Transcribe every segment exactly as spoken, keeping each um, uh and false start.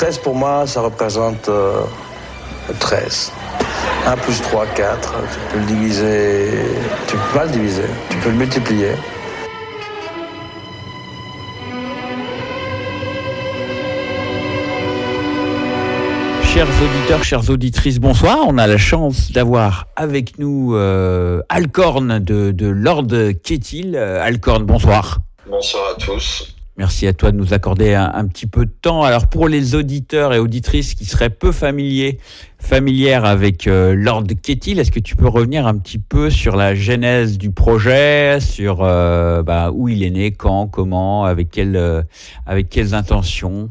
treize pour moi, ça représente euh, treize. un plus trois, quatre. Tu peux le diviser. Tu peux pas le diviser. Tu peux le multiplier. Chers auditeurs, chères auditrices, bonsoir. On a la chance d'avoir avec nous euh, Alcorn de, de Lord Kettil. Euh, Alcorn, bonsoir. Bonsoir à tous. Merci à toi de nous accorder un, un petit peu de temps. Alors pour les auditeurs et auditrices qui seraient peu familiers, familières avec euh, Lord Kettil, est-ce que tu peux revenir un petit peu sur la genèse du projet, sur euh, bah, où il est né, quand, comment, avec quelles, euh, avec quelles intentions?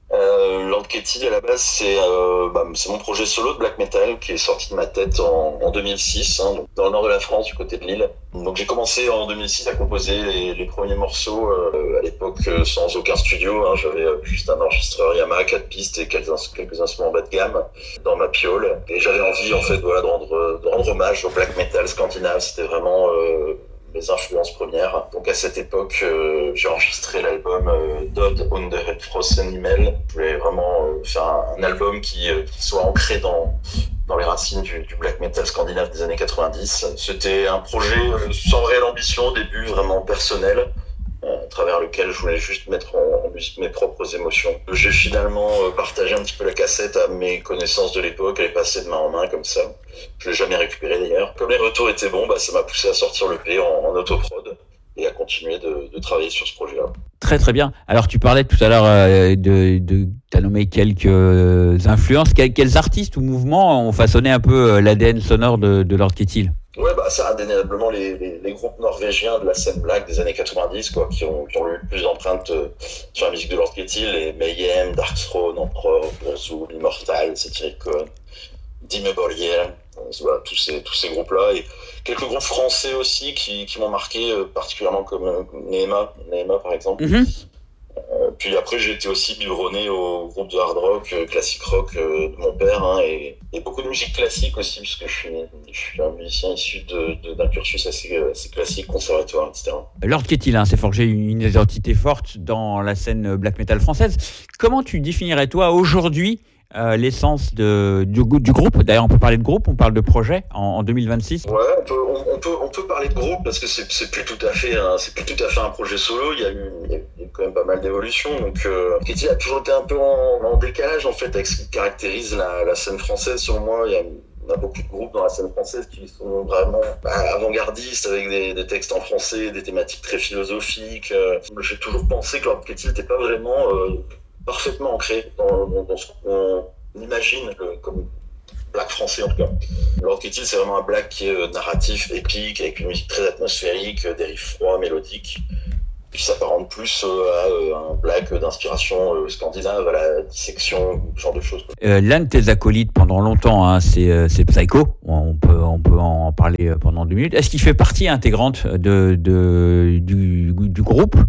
Euh, Lord Kettil, à la base, c'est euh, bah, c'est mon projet solo de black metal qui est sorti de ma tête en, en deux mille six, hein, donc dans le nord de la France, du côté de Lille. Donc j'ai commencé en deux mille six à composer les, les premiers morceaux, euh, à l'époque euh, sans aucun studio. Hein, j'avais euh, juste un enregistreur Yamaha, quatre pistes et quelques, quelques instruments bas de gamme dans ma piole. Et j'avais envie, en fait, voilà, de rendre, de rendre hommage au black metal scandinave. C'était vraiment euh, mes influences premières. Donc à cette époque, euh, j'ai enregistré l'album euh, Dodd Under a Frozen Himmel. Je voulais vraiment euh, faire un, un album qui, euh, qui soit ancré dans dans les racines du, du black metal scandinave des années quatre-vingt-dix. C'était un projet euh, sans réelle ambition au début, vraiment personnel, euh, à travers lequel je voulais juste mettre en, en musique mes propres émotions. J'ai finalement euh, partagé un petit peu la cassette à mes connaissances de l'époque, elle est passée de main en main comme ça. Je l'ai jamais récupérée d'ailleurs. Comme les retours étaient bons, bah, ça m'a poussé à sortir l'E P en, en autoprod et à continuer de, de travailler sur ce projet-là. Très très bien. Alors tu parlais tout à l'heure euh, de, de t'as nommé quelques euh, influences. Quels, quels artistes ou mouvements ont façonné un peu euh, l'A D N sonore de, de Lord Kettil? Ouais, bah c'est indéniablement les, les, les groupes norvégiens de la scène black des années quatre-vingt-dix, quoi, qui ont, qui ont eu le plus d'empreintes euh, sur la musique de Lord Kettil, les Mayhem, Darkthrone, Emperor, Burzul, Immortal, Satyricon, Dimmu Borgir, voilà, tous ces tous ces groupes-là, et quelques groupes français aussi qui qui m'ont marqué, euh, particulièrement comme euh, Nehema, Nehema par exemple. Mm-hmm. Euh, puis après j'ai été aussi biberonné au groupe de hard rock, euh, classique rock euh, de mon père, hein, et, et beaucoup de musique classique aussi, puisque je suis je suis un musicien issu de, de d'un cursus assez assez classique, conservatoire, et cetera. Lord Kettil hein, s'est forgé une identité forte dans la scène black metal française. Comment tu définirais toi aujourd'hui Euh, l'essence de, du, du groupe? D'ailleurs, on peut parler de groupe, on parle de projet en, en deux mille vingt-six. Ouais, on peut, on, on peut, on peut parler de groupe parce que c'est, c'est plus tout à fait, un, c'est plus tout à fait un projet solo. Il y a eu, il y a eu quand même pas mal d'évolutions. Donc, euh, Kettil a toujours été un peu en, en décalage en fait avec ce qui caractérise la, la scène française. Selon moi, il y a On a beaucoup de groupes dans la scène française qui sont vraiment bah, avant-gardistes avec des, des textes en français, des thématiques très philosophiques. Euh, j'ai toujours pensé que Lord Kettil n'était pas vraiment euh, parfaitement ancré dans, dans, dans ce qu'on imagine le, comme black français en tout cas. Lord Kettil, c'est vraiment un black qui est narratif, épique, avec une musique très atmosphérique, des riffs froids, mélodiques, qui s'apparente plus à un black d'inspiration scandinave, à la dissection, ce genre de choses. Euh, l'un de tes acolytes pendant longtemps, hein, c'est, c'est Psycho. On peut, on peut en parler pendant deux minutes. Est-ce qu'il fait partie intégrante de, de, du, du groupe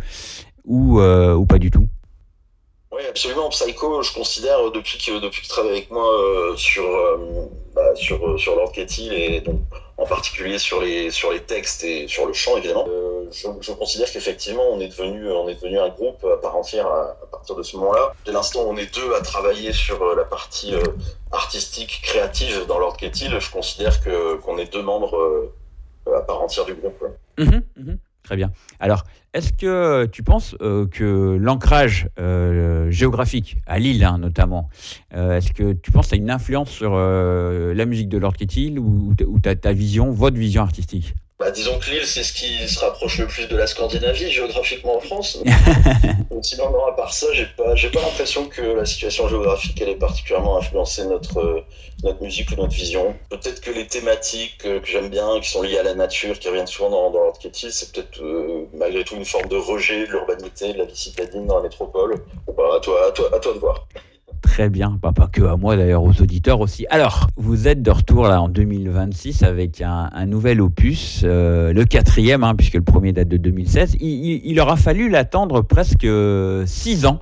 ou, euh, ou pas du tout? Oui, absolument. Psycho, je considère depuis que depuis qu'il travaille avec moi euh, sur euh, bah, sur sur Lord Kettil et donc en particulier sur les sur les textes et sur le chant évidemment. Euh, je, je considère qu'effectivement on est devenu on est devenu un groupe à part entière à, à partir de ce moment-là. Dès l'instant où on est deux à travailler sur la partie euh, artistique créative dans Lord Kettil, je considère que qu'on est deux membres euh, à part entière du groupe. Mmh, mmh. Très bien. Alors, est-ce que tu penses euh, que l'ancrage euh, géographique, à Lille hein, notamment, euh, est-ce que tu penses que ça a une influence sur euh, la musique de Lord Kettil ou, ou ta, ta vision, votre vision artistique? Bah, disons que Lille, c'est ce qui se rapproche le plus de la Scandinavie, géographiquement en France. Donc, sinon, non, à part ça, j'ai pas, j'ai pas l'impression que la situation géographique, elle ait particulièrement influencé notre, euh, notre musique ou notre vision. Peut-être que les thématiques euh, que j'aime bien, qui sont liées à la nature, qui reviennent souvent dans, dans Lord Kettil, c'est peut-être, euh, malgré tout, une forme de rejet de l'urbanité, de la vie citadine dans la métropole. Bon, bah, à toi, à toi, à toi de voir. Très bien, pas, pas que à moi d'ailleurs, aux auditeurs aussi. Alors, vous êtes de retour là en deux mille vingt-six avec un, un nouvel opus, euh, le quatrième, hein, puisque le premier date de deux mille seize. Il, il, il aura fallu l'attendre presque six ans,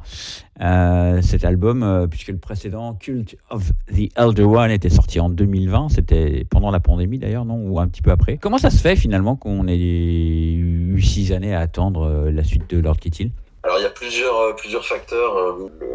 euh, cet album, euh, puisque le précédent, Cult of the Elder One, était sorti en deux mille vingt. C'était pendant la pandémie d'ailleurs, non? Ou un petit peu après. Comment ça se fait finalement qu'on ait eu six années à attendre euh, la suite de Lord Kettil? Alors il y a plusieurs, plusieurs facteurs. Le, le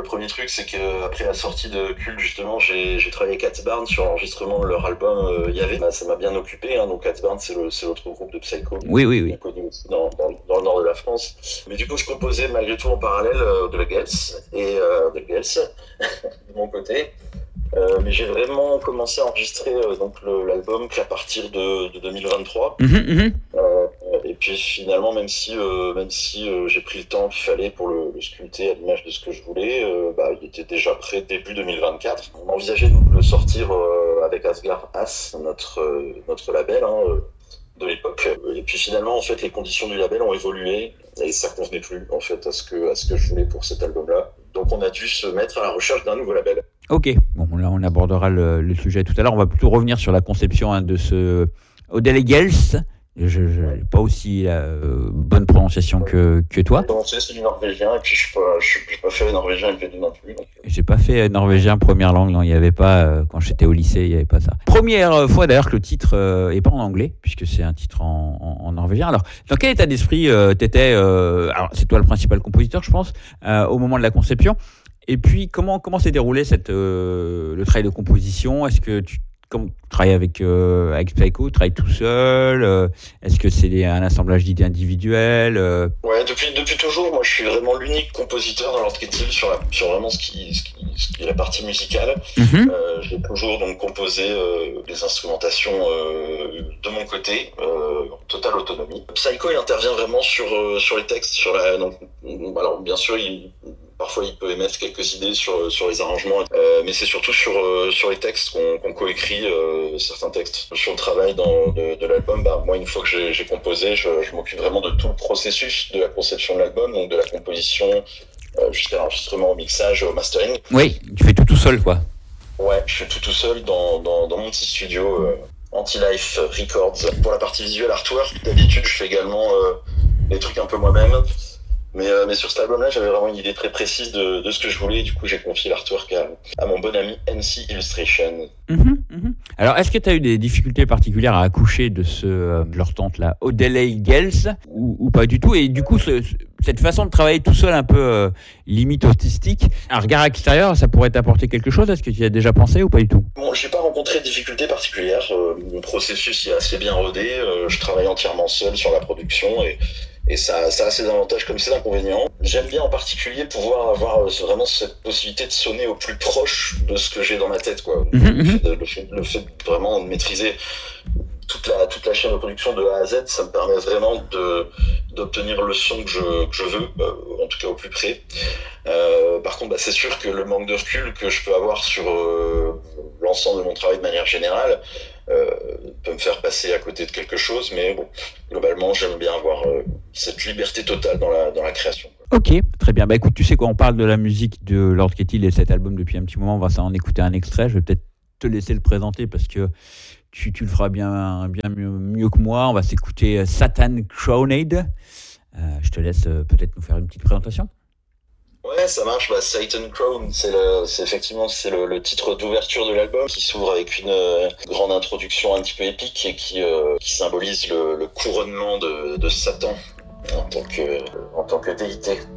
Le premier truc, c'est qu'après la sortie de Cult, justement, j'ai, j'ai travaillé avec Ats Barnes sur l'enregistrement de leur album euh, Y avait. Bah, ça m'a bien occupé, hein, donc Ats Barnes, c'est, le, c'est l'autre groupe de Psycho. Oui, oui, oui. Bien connu aussi dans, dans, dans le nord de la France. Mais du coup, je composais malgré tout en parallèle euh, de la Gels et euh, de Gels, de mon côté. Euh, mais j'ai vraiment commencé à enregistrer euh, donc le, l'album qu'à partir de, de deux mille vingt-trois. Mmh, mmh. Euh, et puis finalement, même si euh, même si euh, j'ai pris le temps qu'il fallait pour le, le sculpter à l'image de ce que je voulais, euh, bah, il était déjà prêt début deux mille vingt-quatre. On envisageait de le sortir euh, avec Asgard As, notre euh, notre label hein, euh, de l'époque. Et puis finalement, en fait, les conditions du label ont évolué et ça convenait plus en fait à ce que à ce que je voulais pour cet album-là. Donc on a dû se mettre à la recherche d'un nouveau label. Ok, bon là on abordera le, le sujet tout à l'heure. On va plutôt revenir sur la conception hein, de ce Odelay Gels. Je n'ai pas aussi la euh, bonne prononciation que, que toi. J'ai c'est du norvégien et puis je n'ai pas, pas fait norvégien et non plus. Donc... J'ai pas fait norvégien première langue, non, il n'y avait pas, euh, quand j'étais au lycée, il n'y avait pas ça. Première fois d'ailleurs que le titre euh, est pas en anglais, puisque c'est un titre en, en, en norvégien. Alors, dans quel état d'esprit euh, t'étais euh, alors c'est toi le principal compositeur, je pense, euh, au moment de la conception. Et puis, comment, comment s'est déroulé cette, euh, le travail de composition? Est-ce que tu, comme, tu travailles avec, euh, avec Psycho, tu travailles tout seul euh, Est-ce que c'est un assemblage d'idées individuelles euh... Ouais, depuis, depuis toujours, moi je suis vraiment l'unique compositeur dans Lord Kettil sur, la, sur vraiment ce qui, ce, qui, ce qui est la partie musicale. Mm-hmm. Euh, j'ai toujours donc composé euh, des instrumentations euh, de mon côté, euh, en totale autonomie. Psycho il intervient vraiment sur, euh, sur les textes, sur la, donc, alors bien sûr il... Parfois, il peut émettre quelques idées sur sur les arrangements, euh, mais c'est surtout sur euh, sur les textes qu'on, qu'on coécrit euh, certains textes. Sur le travail dans, de, de l'album, bah moi, une fois que j'ai, j'ai composé, je, je m'occupe vraiment de tout le processus de la conception de l'album, donc de la composition euh, jusqu'à l'enregistrement, au mixage, au mastering. Oui, tu fais tout tout seul, quoi. Ouais, je fais tout tout seul dans dans, dans mon petit studio euh, Anti-Life Records. Pour la partie visuelle artwork, d'habitude, je fais également euh, des trucs un peu moi-même. Mais, euh, mais sur cet album-là, j'avais vraiment une idée très précise de, de ce que je voulais. Et du coup, j'ai confié l'artwork à, à mon bon ami N C Illustration. Mmh, mmh. Alors, est-ce que tu as eu des difficultés particulières à accoucher de, ce, euh, de leur tante là, Odelay Gels, ou, ou pas du tout? Et du coup, ce, cette façon de travailler tout seul, un peu euh, limite autistique, un regard extérieur, ça pourrait t'apporter quelque chose? Est-ce que tu y as déjà pensé ou pas du tout? Bon, j'ai pas rencontré de difficultés particulières. Euh, le processus est assez bien rodé. Euh, je travaille entièrement seul sur la production et Et ça, ça a ses avantages comme ses inconvénients. J'aime bien en particulier pouvoir avoir vraiment cette possibilité de sonner au plus proche de ce que j'ai dans ma tête, quoi. Mmh. Le, fait de, le, fait, le fait de vraiment de maîtriser toute la, toute la chaîne de production de A à Z, ça me permet vraiment de, d'obtenir le son que je, que je veux, euh, en tout cas au plus près. Euh, par contre, bah, c'est sûr que le manque de recul que je peux avoir sur euh, l'ensemble de mon travail de manière générale euh, peut me faire passer à côté de quelque chose, mais bon, globalement, j'aime bien avoir euh, cette liberté totale dans la, dans la création. Ok, très bien. Bah écoute, tu sais quoi, on parle de la musique de Lord Kettil et cet album depuis un petit moment, on va en écouter un extrait, je vais peut-être te laisser le présenter parce que tu, tu le feras bien, bien mieux, mieux que moi. On va s'écouter Satan Crowned. Euh, je te laisse euh, peut-être nous faire une petite présentation. Ouais, ça marche. Bah, Satan Crown, c'est, le, c'est effectivement c'est le, le titre d'ouverture de l'album qui s'ouvre avec une euh, grande introduction un petit peu épique et qui, euh, qui symbolise le, le couronnement de, de Satan en tant que, en tant que déité.